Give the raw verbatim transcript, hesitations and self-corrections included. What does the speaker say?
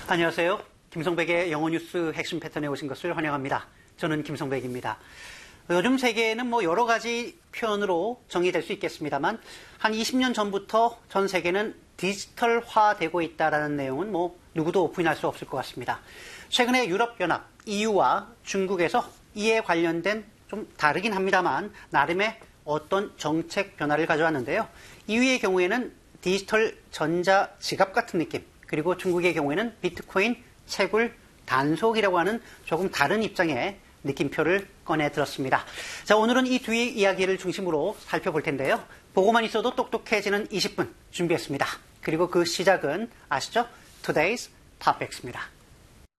안녕하세요. 김성백의 영어 뉴스 핵심 패턴에 오신 것을 환영합니다. 저는 김성백입니다. 요즘 세계는 뭐 여러 가지 표현으로 정의될 수 있겠습니다만 한 이십 년 전부터 전 세계는 디지털화되고 있다는 내용은 뭐 누구도 부인할 수 없을 것 같습니다. 최근에 유럽연합, 이유와 중국에서 이에 관련된 좀 다르긴 합니다만 나름의 어떤 정책 변화를 가져왔는데요. 이유의 경우에는 디지털 전자지갑 같은 느낌, 그리고 중국의 경우에는 비트코인, 채굴, 단속이라고 하는 조금 다른 입장의 느낌표를 꺼내 들었습니다. 자, 오늘은 이 두 이야기를 중심으로 살펴볼 텐데요. 보고만 있어도 똑똑해지는 이십 분 준비했습니다. 그리고 그 시작은 아시죠? Today's Topics입니다.